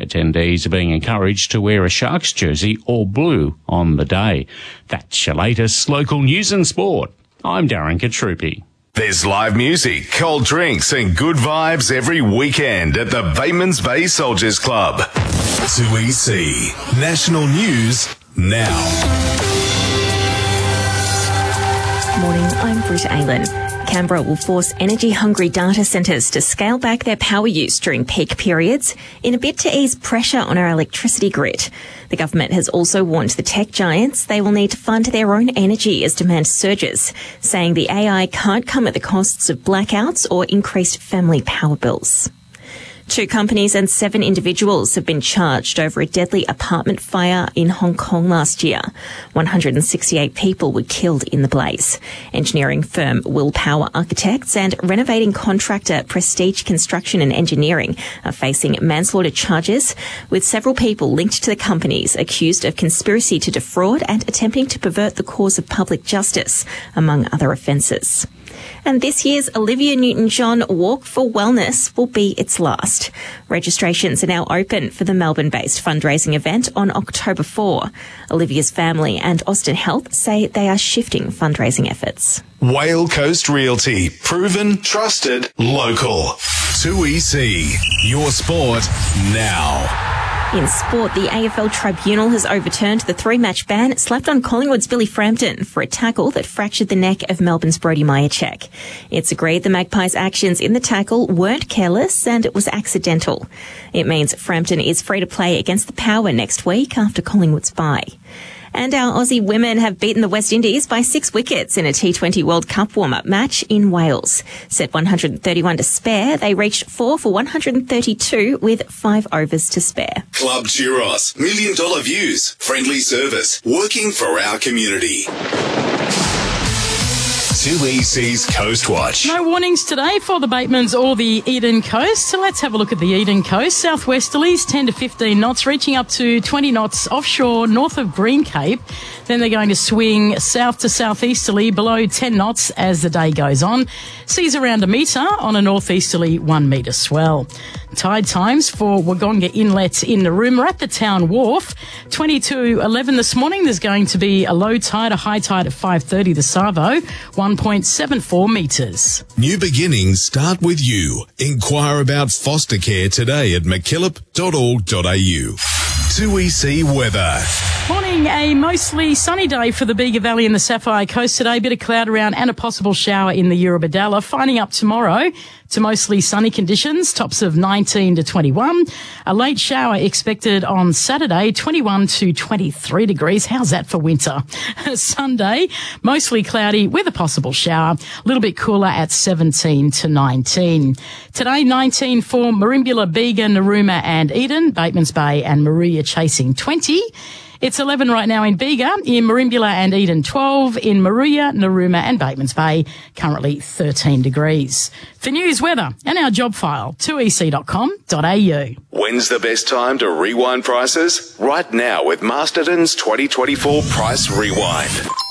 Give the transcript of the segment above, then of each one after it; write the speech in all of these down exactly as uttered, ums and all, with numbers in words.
Attendees are being encouraged to wear a Sharks jersey or blue on the day. That's your latest local news and sport. I'm Darren Katrupi. There's live music, cold drinks and good vibes every weekend at the Batemans Bay Soldiers Club. two E C National News now. Morning, I'm Britta Aylan. Canberra will force energy-hungry data centres to scale back their power use during peak periods in a bid to ease pressure on our electricity grid. The government has also warned the tech giants they will need to fund their own energy as demand surges, saying the A I can't come at the costs of blackouts or increased family power bills. Two companies and seven individuals have been charged over a deadly apartment fire in Hong Kong last year. one hundred sixty-eight people were killed in the blaze. Engineering firm Willpower Architects and renovating contractor Prestige Construction and Engineering are facing manslaughter charges, with several people linked to the companies accused of conspiracy to defraud and attempting to pervert the cause of public justice, among other offences. And this year's Olivia Newton-John Walk for Wellness will be its last. Registrations are now open for the Melbourne-based fundraising event on October fourth. Olivia's family and Austin Health say they are shifting fundraising efforts. Whale Coast Realty. Proven, trusted, local. two E C. Your sport now. In sport, the A F L Tribunal has overturned the three-match ban slapped on Collingwood's Billy Frampton for a tackle that fractured the neck of Melbourne's Brody Mihocek. It's agreed the Magpies' actions in the tackle weren't careless and it was accidental. It means Frampton is free to play against the Power next week after Collingwood's bye. And our Aussie women have beaten the West Indies by six wickets in a T twenty World Cup warm-up match in Wales. Set one hundred thirty-one to spare, they reached four for one hundred thirty-two with five overs to spare. Club Churros. Million dollar views. Friendly service. Working for our community. two E C's Coast Watch. No warnings today for the Batemans or the Eden Coast. So let's have a look at the Eden Coast. Southwesterlies ten to fifteen knots, reaching up to twenty knots offshore north of Green Cape. Then they're going to swing south to southeasterly below ten knots as the day goes on. Seas around a metre on a northeasterly one metre swell. Tide times for Wagga Inlet in Narooma at the town wharf. twenty to eleven this morning. There's going to be a low tide, a high tide at five thirty the Savo, one point seven four metres. New beginnings start with you. Inquire about foster care today at mackillop dot org dot a u. two E C weather. Morning, a mostly sunny day for the Bega Valley and the Sapphire Coast today. Bit of cloud around and a possible shower in the Eurobodalla. Finding up tomorrow to mostly sunny conditions, tops of nineteen to twenty-one. A late shower expected on Saturday, twenty-one to twenty-three degrees. How's that for winter? Sunday, mostly cloudy with a possible shower. A little bit cooler at seventeen to nineteen. Today, nineteen for Merimbula, Bega, Narooma and Eden. Batemans Bay and Maria chasing twenty. It's eleven right now in Bega, in Merimbula and Eden twelve, in Maria, Narooma and Batemans Bay, currently thirteen degrees. For news, weather and our job file, two e c dot com dot a u. When's the best time to rewind prices? Right now with Masterton's twenty twenty-four Price Rewind.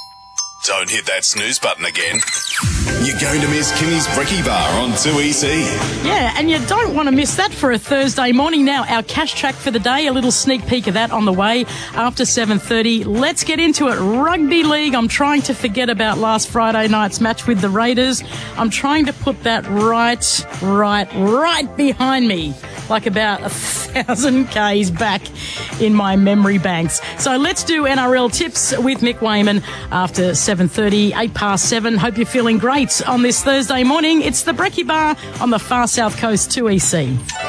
Don't hit that snooze button again. You're going to miss Kimmy's Brekkie Bar on two E C. Yeah, and you don't want to miss that for a Thursday morning. Now, our cash track for the day, a little sneak peek of that on the way after seven thirty. Let's get into it. Rugby League. I'm trying to forget about last Friday night's match with the Raiders. I'm trying to put that right, right, right behind me, like about a thousand Ks back in my memory banks. So let's do N R L tips with Mick Wayman after seven thirty, eight past seven. Hope you're feeling great on this Thursday morning. It's the Brekkie Bar on the far south coast, two E C.